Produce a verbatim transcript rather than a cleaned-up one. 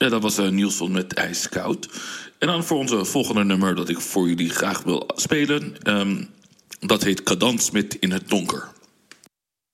Ja, dat was uh, Nielsen met IJskoud. En dan voor onze volgende nummer dat ik voor jullie graag wil spelen. Um, dat heet Cadans met In het Donker.